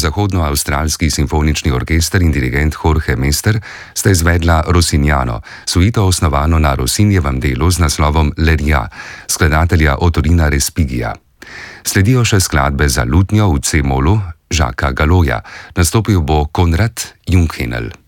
Zahodnoavstralski simfonični orkester in dirigent Jorge Mester sta izvedla Rossignano, suito osnovano na Rossinijevem delu z naslovom Lerja, skladatelja Ottorina Respigija. Sledijo še skladbe za lutnjo v C-molu Jacquesa Galloja, nastopil bo Konrad Junghenel.